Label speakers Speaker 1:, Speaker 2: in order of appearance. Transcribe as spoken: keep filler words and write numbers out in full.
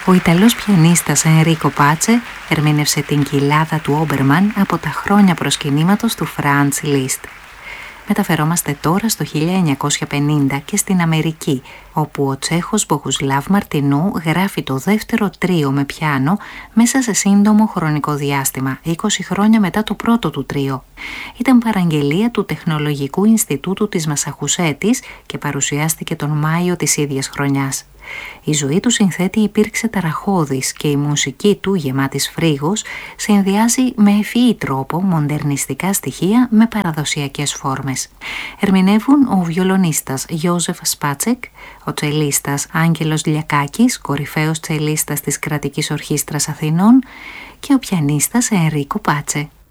Speaker 1: Ο Ιταλός πιανίστας Ενρίκο Πάτσε ερμήνευσε την κοιλάδα του Όμπερμαν από τα χρόνια προσκυνήματος του Φραντς Λίστ. Μεταφερόμαστε τώρα στο χίλια εννιακόσια πενήντα και στην Αμερική, όπου ο Τσέχος Μπογουσλάβ Μαρτινού γράφει το δεύτερο τρίο με πιάνο μέσα σε σύντομο χρονικό διάστημα, είκοσι χρόνια μετά το πρώτο του τρίο. Ήταν παραγγελία του Τεχνολογικού Ινστιτούτου της Μασαχουσέτης και παρουσιάστηκε τον Μάιο της ίδιας χρονιάς. Η ζωή του συνθέτη υπήρξε ταραχώδης και η μουσική του, γεμάτη σφρίγος, συνδυάζει με ευφυή τρόπο μοντερνιστικά στοιχεία με παραδοσιακές φόρμες. Ερμηνεύουν ο βιολονίστας Γιώζεφ Σπάτσεκ, ο τσελίστας Άγγελος Λιακάκης, κορυφαίος τσελίστας της Κρατικής Ορχήστρας Αθηνών, και ο πιανίστας Ενρίκο Πάτσε.